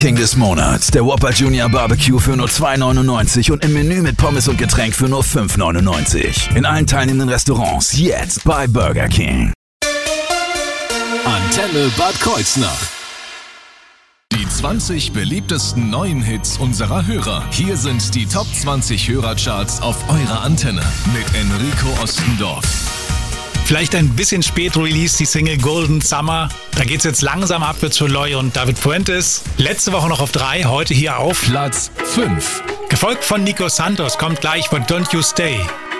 King des Monats, der Whopper Junior Barbecue für nur $2,99 und im Menü mit Pommes und Getränk für nur $5,99. In allen teilnehmenden Restaurants jetzt bei Burger King. Antenne Bad Kreuznach. Die 20 beliebtesten neuen Hits unserer Hörer. Hier sind die Top 20 Hörercharts auf eurer Antenne mit Enrico Ostendorf. Vielleicht ein bisschen spät released, die Single Golden Summer. Da geht's jetzt langsam abwärts für Loy und David Fuentes. Letzte Woche noch auf 3, heute hier auf Platz 5. Gefolgt von Nico Santos, kommt gleich von Don't You Stay.